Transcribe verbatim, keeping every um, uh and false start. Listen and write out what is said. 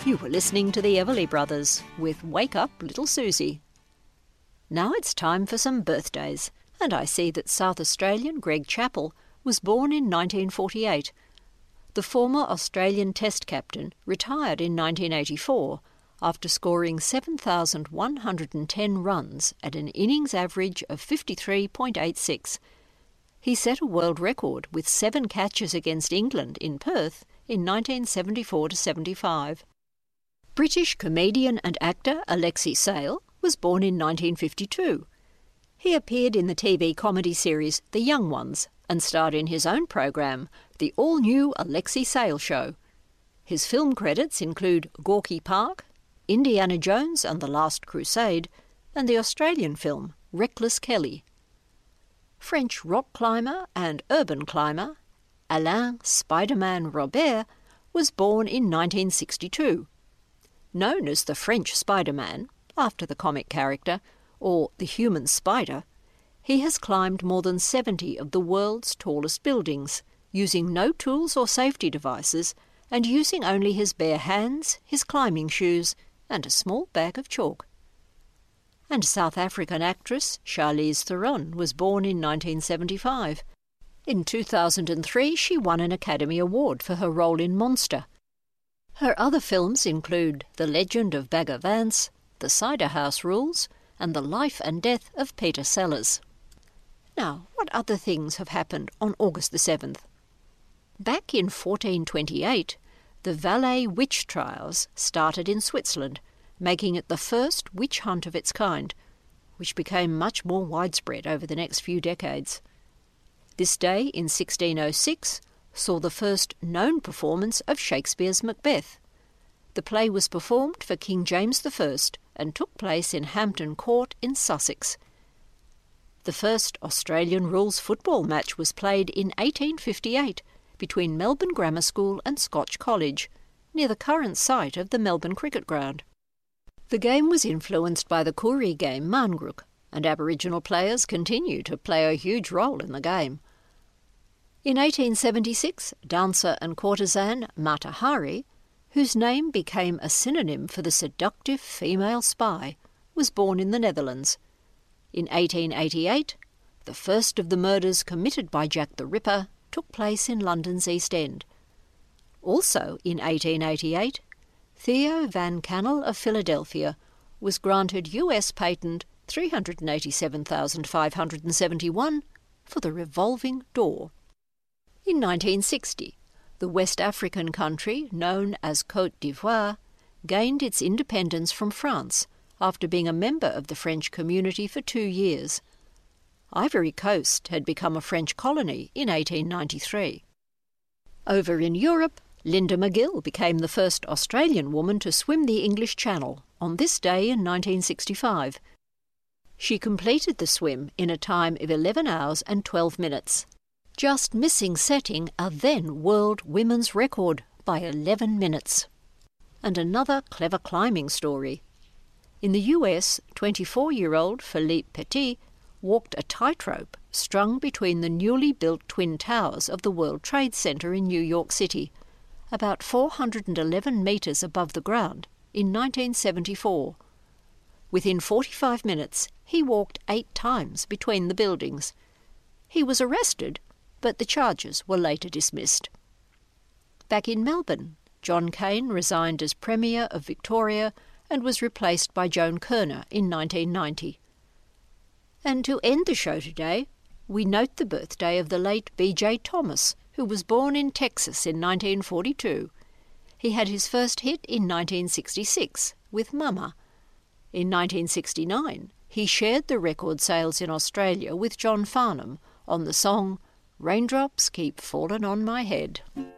You were listening to the Everly Brothers with Wake Up Little Susie. Now it's time for some birthdays, and I see that South Australian Greg Chappell was born in nineteen forty-eight. The former Australian Test captain retired in nineteen eighty-four after scoring seven thousand one hundred ten runs at an innings average of fifty-three point eight six. He set a world record with seven catches against England in Perth in nineteen seventy-four to seventy-five. British comedian and actor Alexei Sayle was born in nineteen fifty-two. He appeared in the T V comedy series The Young Ones and starred in his own program, The All-New Alexei Sayle Show. His film credits include Gorky Park, Indiana Jones and the Last Crusade, and the Australian film Reckless Kelly. French rock climber and urban climber Alain Spider-Man Robert was born in nineteen sixty-two. Known as the French Spider-Man, after the comic character, or the human spider, he has climbed more than seventy of the world's tallest buildings, using no tools or safety devices and using only his bare hands, his climbing shoes, and a small bag of chalk. And South African actress Charlize Theron was born in nineteen seventy-five. In two thousand three, she won an Academy Award for her role in Monster. Her other films include The Legend of Bagger Vance, The Cider House Rules, and The Life and Death of Peter Sellers. Now, what other things have happened on August the seventh? Back in fourteen twenty-eight, the Valais witch trials started in Switzerland, making it the first witch hunt of its kind, which became much more widespread over the next few decades. This day in sixteen oh six saw the first known performance of Shakespeare's Macbeth. The play was performed for King James the First and took place in Hampton Court in Sussex. The first Australian rules football match was played in eighteen fifty-eight between Melbourne Grammar School and Scotch College, near the current site of the Melbourne Cricket Ground. The game was influenced by the Koori game Marngrook, and Aboriginal players continue to play a huge role in the game. In eighteen seventy-six, dancer and courtesan Mata Hari, whose name became a synonym for the seductive female spy, was born in the Netherlands. In eighteen eighty-eight, the first of the murders committed by Jack the Ripper took place in London's East End. Also in eighteen eighty-eight, Theo Van Kannel of Philadelphia was granted U S patent three hundred eighty-seven thousand five hundred seventy-one for the revolving door. In nineteen sixty, the West African country known as Côte d'Ivoire gained its independence from France after being a member of the French community for two years. Ivory Coast had become a French colony in eighteen ninety-three. Over in Europe, Linda McGill became the first Australian woman to swim the English Channel on this day in nineteen sixty-five. She completed the swim in a time of eleven hours and twelve minutes, just missing setting a then world women's record by eleven minutes. And another clever climbing story. In the U S, twenty-four-year-old Philippe Petit walked a tightrope strung between the newly built Twin Towers of the World Trade Center in New York City, about four hundred eleven metres above the ground, in nineteen seventy-four. Within forty-five minutes, he walked eight times between the buildings. He was arrested, but the charges were later dismissed. Back in Melbourne, John Cain resigned as Premier of Victoria and was replaced by Joan Kirner in nineteen ninety. And to end the show today, we note the birthday of the late B J Thomas, who was born in Texas in nineteen forty-two. He had his first hit in nineteen sixty-six with Mama. In nineteen sixty-nine, he shared the record sales in Australia with John Farnham on the song Raindrops Keep Falling on My Head.